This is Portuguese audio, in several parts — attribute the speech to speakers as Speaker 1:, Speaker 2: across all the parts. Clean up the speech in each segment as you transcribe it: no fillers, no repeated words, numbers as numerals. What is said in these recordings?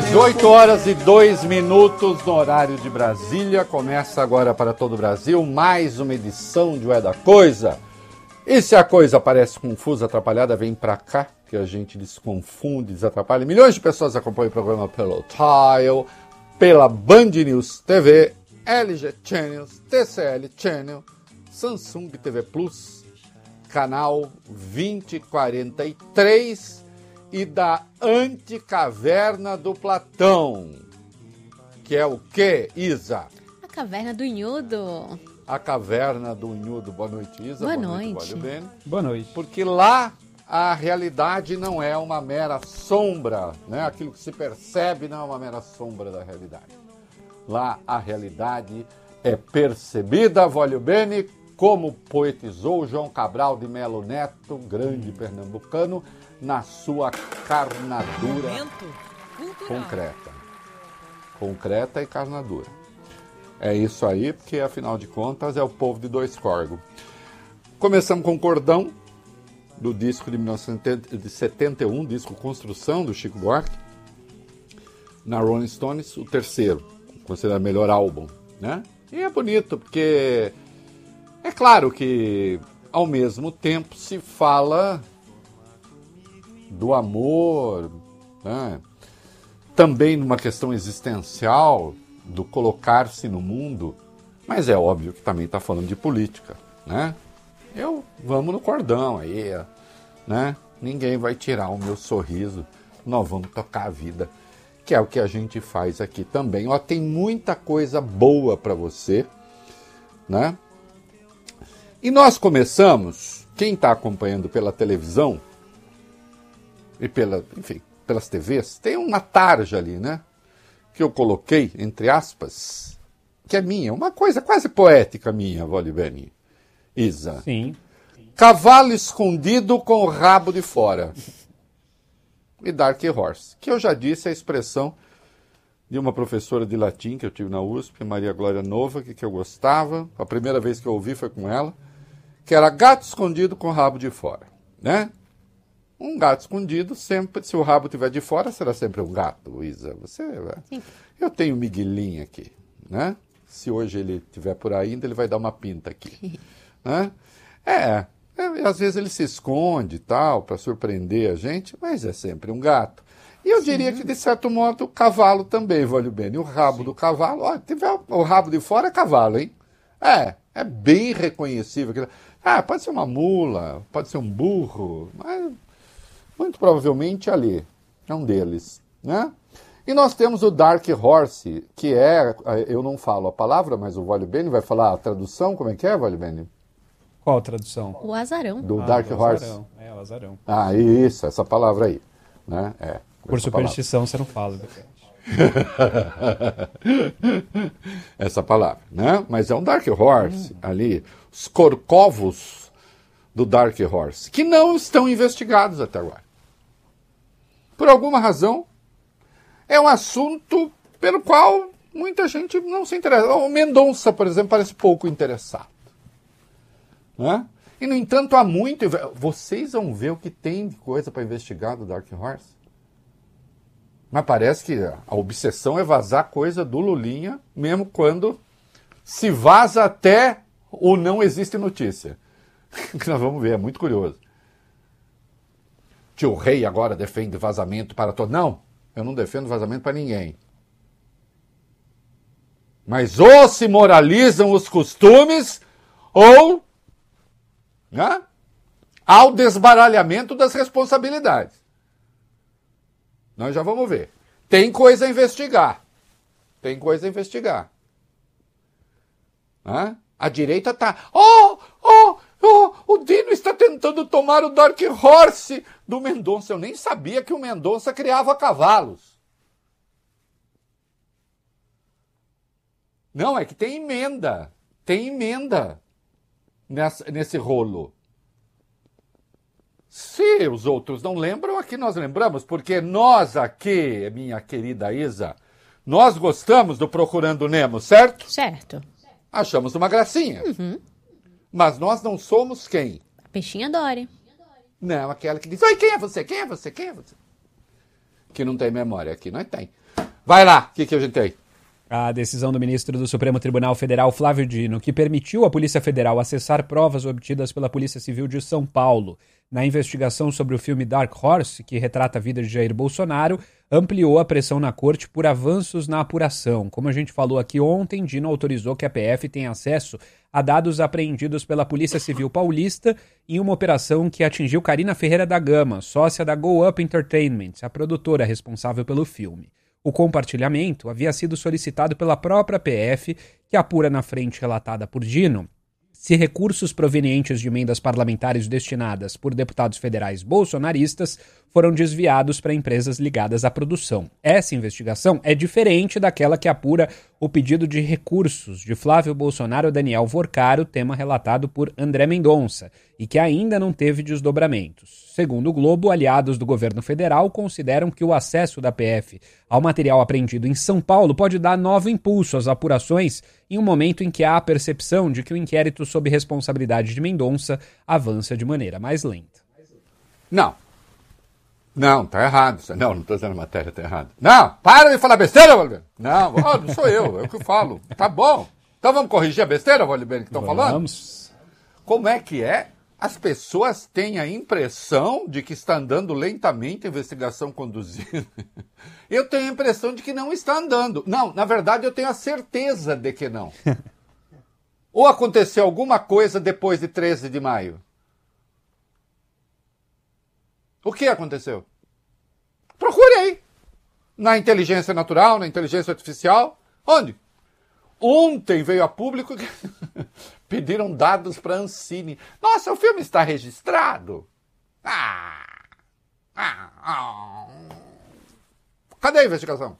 Speaker 1: 18h02 no horário de Brasília. Começa agora para todo o Brasil mais uma edição de Ué da Coisa. E se a coisa parece confusa, atrapalhada, vem pra cá, que a gente desconfunde, desatrapalha. Milhões de pessoas acompanham o programa pelo Tile, pela Band News TV, LG Channels, TCL Channel, Samsung TV Plus, canal 2043 e da Anticaverna do Platão. Que é o quê, Isa?
Speaker 2: A Caverna do Inhudo.
Speaker 1: A Caverna do Inhudo. Boa noite, Isa.
Speaker 2: Boa noite.
Speaker 3: Boa noite.
Speaker 1: Porque lá a realidade não é uma mera sombra, né? Aquilo que se percebe não é uma mera sombra da realidade. Lá a realidade é percebida, voglio bene, como poetizou João Cabral de Melo Neto, grande pernambucano, na sua carnadura concreta. Concreta e carnadura. É isso aí, porque afinal de contas é o povo de dois córregos. Começamos com o Cordão, do disco de 1971, disco Construção, do Chico Buarque, na Rolling Stones, o terceiro, considerado melhor álbum, né? E é bonito, porque é claro que ao mesmo tempo se fala do amor, né? Também numa questão existencial, do colocar-se no mundo, mas é óbvio que também está falando de política, né? Vamos no cordão aí, né? Ninguém vai tirar o meu sorriso, nós vamos tocar a vida, que é o que a gente faz aqui também. Ó, tem muita coisa boa para você, né? E nós começamos, quem está acompanhando pela televisão e pelas TVs, tem uma tarja ali, né? Que eu coloquei, entre aspas, que é minha, uma coisa quase poética minha, voglio bene, Isa.
Speaker 3: Sim.
Speaker 1: Cavalo escondido com o rabo de fora. E Dark Horse, que eu já disse a expressão de uma professora de latim que eu tive na USP, Maria Glória Nova, que eu gostava, a primeira vez que eu ouvi foi com ela, que era gato escondido com o rabo de fora, né? Um gato escondido, sempre, se o rabo estiver de fora, será sempre um gato, Isa.
Speaker 2: Sim.
Speaker 1: Eu tenho o Miguelinho aqui, né? Se hoje ele estiver por aí ainda, ele vai dar uma pinta aqui, né? Às vezes ele se esconde e tal, para surpreender a gente, mas é sempre um gato. E eu diria que, de certo modo, o cavalo também, voglio bene. O rabo do cavalo, ó, tiver o rabo de fora é cavalo, hein? É bem reconhecível. Pode ser uma mula, pode ser um burro, mas muito provavelmente ali, é um deles, né? E nós temos o Dark Horse, que é, eu não falo a palavra, mas o voglio bene vai falar a tradução, como é que é, voglio bene?
Speaker 3: Qual a tradução?
Speaker 2: O azarão.
Speaker 1: Do Dark
Speaker 3: do
Speaker 1: Horse.
Speaker 3: Azarão. É, o azarão.
Speaker 1: Isso, essa palavra aí, né?
Speaker 3: Por superstição, você não fala.
Speaker 1: Essa palavra, né? Mas é um Dark Horse ali, os corcovos do Dark Horse, que não estão investigados até agora. Por alguma razão, é um assunto pelo qual muita gente não se interessa. O Mendonça, por exemplo, parece pouco interessado, né? E, no entanto, há muito... Vocês vão ver o que tem de coisa para investigar do Dark Horse. Mas parece que a obsessão é vazar coisa do Lulinha, mesmo quando se vaza até ou não existe notícia. Que nós vamos ver, é muito curioso. Tio Rei agora defende vazamento para todos. Não, eu não defendo vazamento para ninguém. Mas ou se moralizam os costumes, ou, né, ao desbaralhamento das responsabilidades. Nós já vamos ver. Tem coisa a investigar. A direita está... o Dino está tentando tomar o Dark Horse do Mendonça. Eu nem sabia que o Mendonça criava cavalos. Não, é que tem emenda. Nesse rolo. Se os outros não lembram, aqui nós lembramos, porque nós aqui, minha querida Isa, nós gostamos do Procurando Nemo, certo?
Speaker 2: Certo.
Speaker 1: Achamos uma gracinha.
Speaker 2: Uhum.
Speaker 1: Mas nós não somos quem?
Speaker 2: A Peixinha Dory.
Speaker 1: Não, aquela que diz, oi, quem é você? Que não tem memória, aqui nós tem. Vai lá, o que a gente tem?
Speaker 3: A decisão do ministro do Supremo Tribunal Federal, Flávio Dino, que permitiu à Polícia Federal acessar provas obtidas pela Polícia Civil de São Paulo na investigação sobre o filme Dark Horse, que retrata a vida de Jair Bolsonaro, ampliou a pressão na corte por avanços na apuração. Como a gente falou aqui ontem, Dino autorizou que a PF tenha acesso a dados apreendidos pela Polícia Civil Paulista em uma operação que atingiu Carina Ferreira da Gama, sócia da Go Up Entertainment, a produtora responsável pelo filme. O compartilhamento havia sido solicitado pela própria PF, que apura na frente relatada por Dino se recursos provenientes de emendas parlamentares destinadas por deputados federais bolsonaristas foram desviados para empresas ligadas à produção. Essa investigação é diferente daquela que apura o pedido de recursos de Flávio Bolsonaro e Daniel Vorcaro, tema relatado por André Mendonça, e que ainda não teve desdobramentos. Segundo o Globo, aliados do governo federal consideram que o acesso da PF ao material apreendido em São Paulo pode dar novo impulso às apurações em um momento em que há a percepção de que o inquérito sob responsabilidade de Mendonça avança de maneira mais lenta.
Speaker 1: Não, tá errado. Não estou dizendo a matéria, tá errado. Não, para de falar besteira, Valibene. Não, não sou eu, é o que eu falo. Tá bom. Então vamos corrigir a besteira, Valibene, que estão falando?
Speaker 3: Vamos.
Speaker 1: Como é que é? As pessoas têm a impressão de que está andando lentamente a investigação conduzida. Eu tenho a impressão de que não está andando. Não, na verdade eu tenho a certeza de que não. Ou aconteceu alguma coisa depois de 13 de maio? O que aconteceu? Procure aí. Na inteligência natural, na inteligência artificial. Onde? Ontem veio a público que pediram dados para a Ancine. Nossa, o filme está registrado. Cadê a investigação?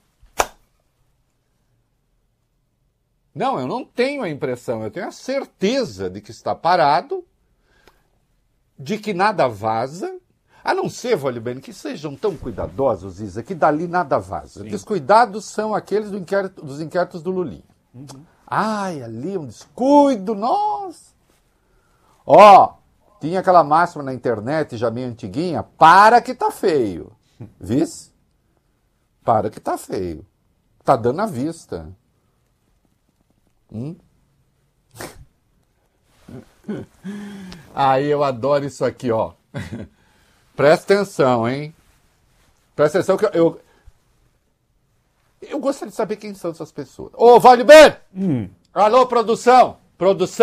Speaker 1: Não, eu não tenho a impressão, eu tenho a certeza de que está parado, de que nada vaza, a não ser, Valibene, que sejam tão cuidadosos, Isa, que dali nada vaza. Sim. Descuidados são aqueles dos inquéritos do Lulinha. Uhum. Ai, ali um descuido, nossa! Ó, tinha aquela máxima na internet, já meio antiguinha, para que tá feio. Visse? Para que tá feio. Tá dando à vista. Aí eu adoro isso aqui, ó. Presta atenção, hein? Presta atenção que eu gostaria de saber quem são essas pessoas. Ô, Valibene! Alô, produção! Produção!